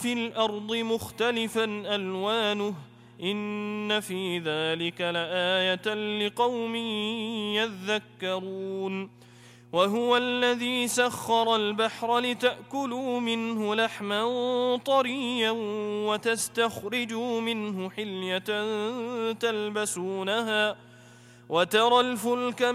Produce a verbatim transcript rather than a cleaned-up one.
في الأرض مختلفا ألوانه إن في ذلك لآية لقوم يذكرون وهو الذي سخر البحر لتأكلوا منه لحما طريا وتستخرجوا منه حلية تلبسونها وترى الفلك